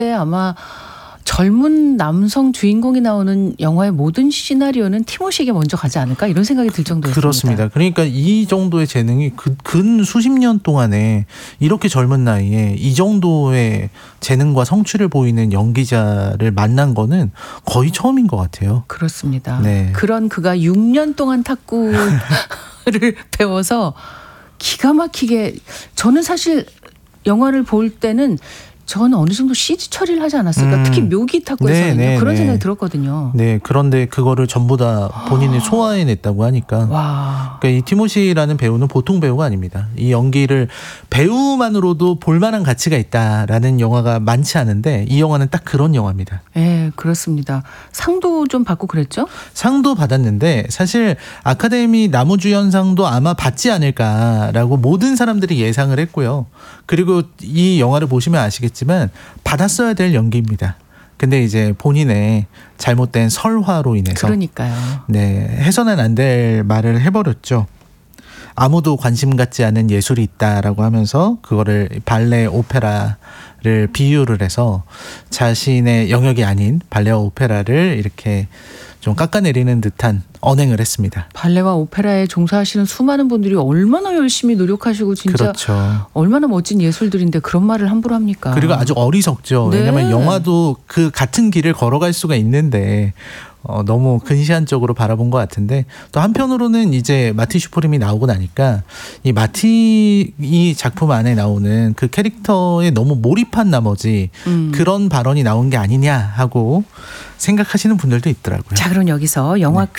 아마 젊은 남성 주인공이 나오는 영화의 모든 시나리오는 티모시에게 먼저 가지 않을까 이런 생각이 들 정도였습니다. 그렇습니다. 그러니까 이 정도의 재능이 근 수십 년 동안에 이렇게 젊은 나이에 이 정도의 재능과 성취를 보이는 연기자를 만난 거는 거의 처음인 것 같아요. 그렇습니다. 네. 그런 그가 6년 동안 탁구를 배워서 기가 막히게, 저는 사실 영화를 볼 때는 저는 어느 정도 CG 처리를 하지 않았을까. 특히 묘기 탁구에서는 그런 생각이 들었거든요. 네, 그런데 그거를 전부 다 본인이 소화해냈다고 하니까. 와. 그러니까 이 티모시라는 배우는 보통 배우가 아닙니다. 이 연기를 배우만으로도 볼만한 가치가 있다라는 영화가 많지 않은데 이 영화는 딱 그런 영화입니다. 네, 그렇습니다. 상도 좀 받고 그랬죠? 상도 받았는데 사실 아카데미 남우주연상도 아마 받지 않을까라고 모든 사람들이 예상을 했고요. 그리고 이 영화를 보시면 아시겠지만 받았어야 될 연기입니다. 근데 이제 본인의 잘못된 설화로 인해서 그러니까요. 네, 해서는 안 될 말을 해버렸죠. 아무도 관심 갖지 않은 예술이 있다라고 하면서 그거를 발레 오페라를 비유를 해서 자신의 영역이 아닌 발레와 오페라를 이렇게 좀 깎아내리는 듯한 언행을 했습니다. 발레와 오페라에 종사하시는 수많은 분들이 얼마나 열심히 노력하시고 진짜 그렇죠. 얼마나 멋진 예술들인데 그런 말을 함부로 합니까? 그리고 아주 어리석죠. 네. 왜냐하면 영화도 그 같은 길을 걸어갈 수가 있는데 너무 근시안적으로 바라본 것 같은데 또 한편으로는 이제 마티 슈퍼림이 나오고 나니까 이 마티 이 작품 안에 나오는 그 캐릭터에 너무 몰입한 나머지 그런 발언이 나온 게 아니냐 하고 생각하시는 분들도 있더라고요. 자, 그럼 여기서 영화 네.